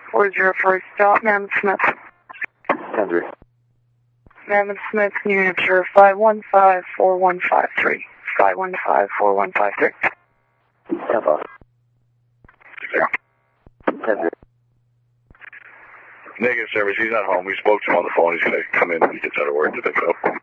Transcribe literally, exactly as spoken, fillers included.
Where's your first stop, Mammoth Smith? ten three. Mammoth Smith, New Hampshire, five one five four one five three. five one five four one five three. ten five. Zero. ten three. Negative service, he's not home. We spoke to him on the phone. He's going to come in when he gets out of work to pick it up.